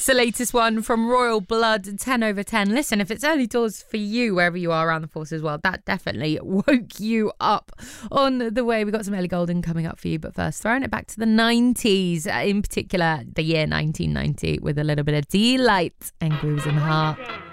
It's the latest one from Royal Blood, 10 over 10. Listen, if it's early doors for you, wherever you are around the force as well, that definitely woke you up on the way. We've got some Ellie Goulding coming up for you, but first, throwing it back to the 90s, in particular, the year 1990, with a little bit of Delight and Grooves in the Heart.